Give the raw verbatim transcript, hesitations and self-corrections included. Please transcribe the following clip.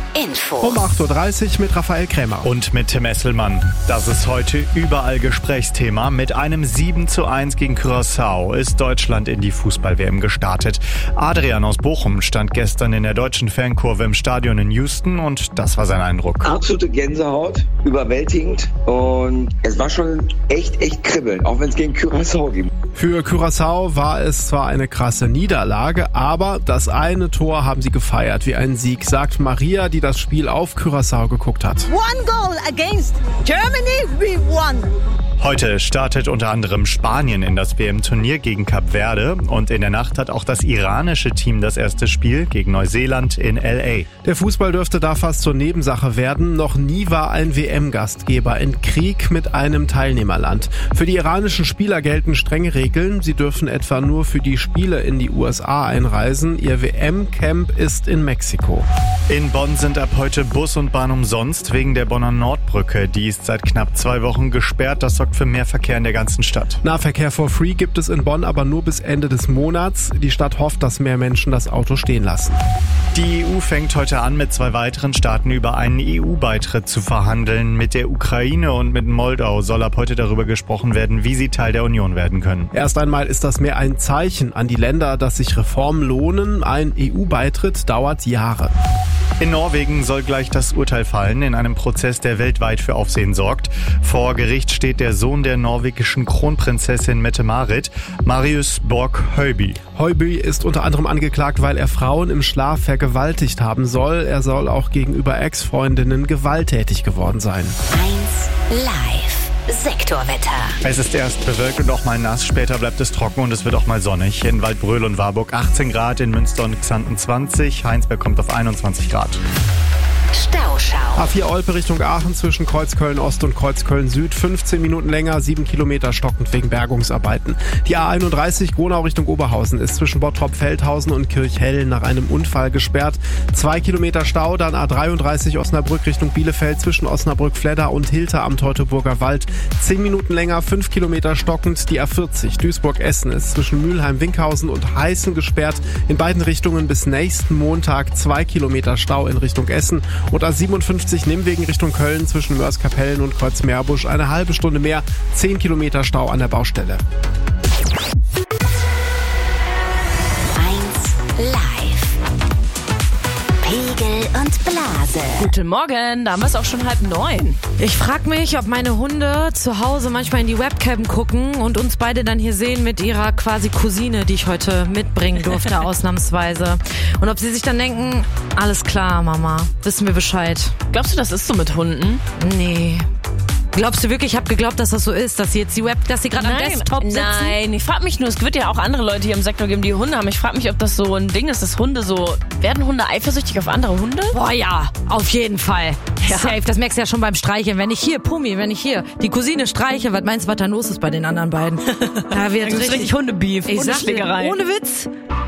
Info. Um acht Uhr dreißig mit Raphael Krämer. Und mit Tim Esselmann. Das ist heute überall Gesprächsthema. Mit einem sieben zu eins gegen Curaçao ist Deutschland in die Fußball-W M gestartet. Adrian aus Bochum stand gestern in der deutschen Fankurve im Stadion in Houston und das war sein Eindruck. Absolute Gänsehaut, überwältigend und es war schon echt, echt kribbeln, auch wenn es gegen Curaçao ging. Für Curaçao war es zwar eine krasse Niederlage, aber das eine Tor haben sie gefeiert wie einen Sieg, sagt Maria, die das Spiel auf Curaçao geguckt hat. One goal against Germany, we won. Heute startet unter anderem Spanien in das W M-Turnier gegen Kap Verde und in der Nacht hat auch das iranische Team das erste Spiel gegen Neuseeland in L A. Der Fußball dürfte da fast zur Nebensache werden. Noch nie war ein W M-Gastgeber in Krieg mit einem Teilnehmerland. Für die iranischen Spieler gelten strenge Regeln. Sie dürfen etwa nur für die Spiele in die U S A einreisen. Ihr W M-Camp ist in Mexiko. In Bonn sind ab heute Bus und Bahn umsonst wegen der Bonner Nordbrücke. Die ist seit knapp zwei Wochen gesperrt. Das sorgt für mehr Verkehr in der ganzen Stadt. Nahverkehr for free gibt es in Bonn aber nur bis Ende des Monats. Die Stadt hofft, dass mehr Menschen das Auto stehen lassen. Die E U fängt heute an, mit zwei weiteren Staaten über einen E U-Beitritt zu verhandeln. Mit der Ukraine und mit Moldau soll ab heute darüber gesprochen werden, wie sie Teil der Union werden können. Erst einmal ist das mehr ein Zeichen an die Länder, dass sich Reformen lohnen. Ein E U-Beitritt dauert Jahre. In Norwegen soll gleich das Urteil fallen in einem Prozess, der weltweit für Aufsehen sorgt. Vor Gericht steht der Sohn der norwegischen Kronprinzessin Mette-Marit, Marius Borg Høiby. Høiby ist unter anderem angeklagt, weil er Frauen im Schlaf vergewaltigt haben soll. Er soll auch gegenüber Ex-Freundinnen gewalttätig geworden sein. eins live. Sektorwetter. Es ist erst bewölkt und auch mal nass, später bleibt es trocken und es wird auch mal sonnig. In Waldbröl und Warburg achtzehn Grad, in Münster und Xanten zwanzig, Heinsberg kommt auf einundzwanzig Grad. Stauschau. A vier Olpe Richtung Aachen zwischen Kreuzköln-Ost und Kreuzköln-Süd. fünfzehn Minuten länger, sieben Kilometer stockend wegen Bergungsarbeiten. Die A einunddreißig Gronau Richtung Oberhausen ist zwischen Bottrop-Feldhausen und Kirchhell nach einem Unfall gesperrt. Zwei Kilometer Stau, dann A dreiunddreißig Osnabrück Richtung Bielefeld zwischen Osnabrück-Fledder und Hilter am Teutoburger Wald. Zehn Minuten länger, fünf Kilometer stockend. Die A vierzig Duisburg-Essen ist zwischen Mülheim-Winkhausen und Heißen gesperrt. In beiden Richtungen bis nächsten Montag zwei Kilometer Stau in Richtung Essen. Und A siebenundfünfzig Nimwegen Richtung Köln zwischen Mörs-Kapellen und Kreuzmeerbusch eine halbe Stunde mehr, zehn Kilometer Stau an der Baustelle. eins live. Pegel und Blase. Guten Morgen, da haben wir es auch schon halb neun. Ich frag mich, ob meine Hunde zu Hause manchmal in die Webcam gucken und uns beide dann hier sehen mit ihrer quasi Cousine, die ich heute mitbringen durfte, ausnahmsweise. Und ob sie sich dann denken, alles klar, Mama, wissen wir Bescheid. Glaubst du, das ist so mit Hunden? Nee. Glaubst du wirklich, ich habe geglaubt, dass das so ist, dass sie jetzt die Web, dass sie gerade am Desktop sitzen? Nein, ich frage mich nur, es wird ja auch andere Leute hier im Sektor geben, die Hunde haben. Ich frage mich, ob das so ein Ding ist, dass Hunde so, werden Hunde eifersüchtig auf andere Hunde? Boah ja, auf jeden Fall. Ja. Safe, das merkst du ja schon beim Streicheln. Wenn ich hier, Pumi, wenn ich hier die Cousine streiche, was meinst du, was da los ist bei den anderen beiden? Da wird richtig, richtig Hundebeef, ich sag dir, Hundeschlägerei. ohne Witz.